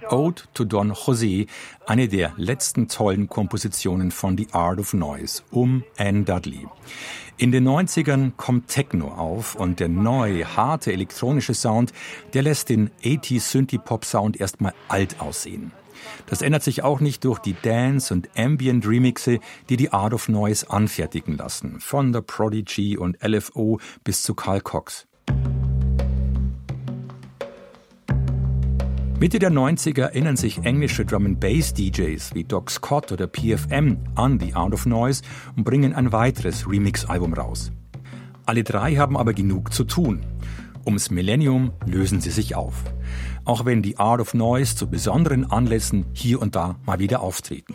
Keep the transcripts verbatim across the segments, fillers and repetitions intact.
Ode to Don Jose, eine der letzten tollen Kompositionen von The Art of Noise um Anne Dudley. In den neunzigern kommt Techno auf und der neue, harte elektronische Sound, der lässt den achtziger Synthie-Pop-Sound erstmal alt aussehen. Das ändert sich auch nicht durch die Dance- und Ambient-Remixe, die die Art of Noise anfertigen lassen, von The Prodigy und L F O bis zu Carl Cox. Mitte der neunziger erinnern sich englische Drum-and-Bass-D Js wie Doc Scott oder P F M an The Art of Noise und bringen ein weiteres Remix-Album raus. Alle drei haben aber genug zu tun. Ums Millennium lösen sie sich auf. Auch wenn The Art of Noise zu besonderen Anlässen hier und da mal wieder auftreten.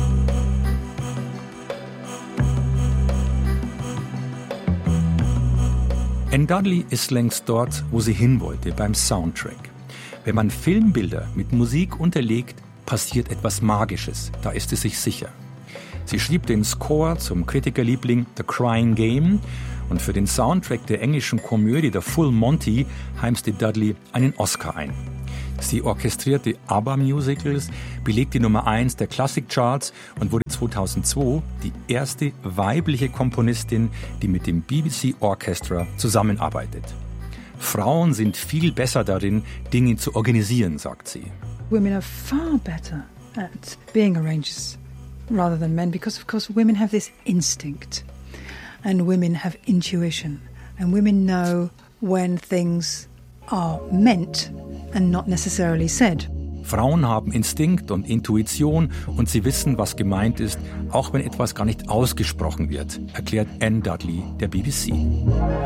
Anne Dudley ist längst dort, wo sie hin wollte, beim Soundtrack. Wenn man Filmbilder mit Musik unterlegt, passiert etwas Magisches, da ist es sich sicher. Sie schrieb den Score zum Kritikerliebling The Crying Game und für den Soundtrack der englischen Komödie The Full Monty heimste Dudley einen Oscar ein. Sie orchestrierte ABBA-Musicals, belegte Nummer eins der Klassikcharts und wurde zweitausendzwei die erste weibliche Komponistin, die mit dem B B C Orchestra zusammenarbeitet. Frauen sind viel besser darin, Dinge zu organisieren, sagt sie. Women are far better at being arrangers rather than men because, of course, women have this instinct and women have intuition and women know when things are meant and not necessarily said. Frauen haben Instinkt und Intuition und sie wissen, was gemeint ist, auch wenn etwas gar nicht ausgesprochen wird, erklärt Anne Dudley der B B C.